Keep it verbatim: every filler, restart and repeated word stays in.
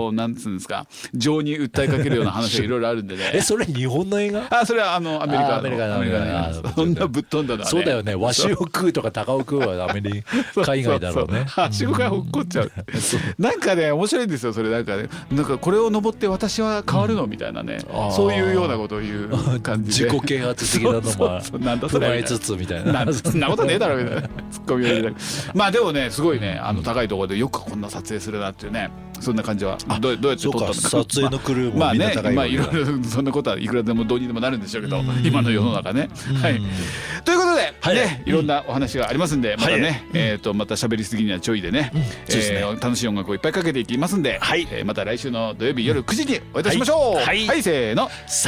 うなんつうんですか、情に訴えかけるような話がいろいろあるんでねえそれ日本の映画？ あそれはあのアメリカのアメリカのアメリカの映画です。そんなぶっ飛んだのはね。 そうだよね。わしを食うとか鷹を食うはアメリカ海外だろうね。 はしごが落っこっちゃう。なんかね面白いんですよそれ。なんかねなんかこれを登って私は変わるのみたいなね、そういうようなことを言う感じで自己啓発的なのもなんだそれ踏まえつつみたいな。 なんそんなことねえだろみたいなツッコミを入れた。まあでもねすごいねあの高いところでよくこんな撮影するなっていうね、そんな感じは。どうどうやって撮ったのか。 撮影のクルーもみんな高いわけだ。 まあね、まあいろいろそんなことはいくらでもどうにでもなるんでしょうけど、今の世の中ね。はい。ということで、 はい、 ね、いろんなお話がありますんで、またね、 はい、 えっとまた喋りすぎにはちょいでね、うんえー、楽しい音楽をいっぱいかけていきますんで、はい、えー、また来週の土曜日夜くじにお会いいたしましょう。はい、はい、せーの。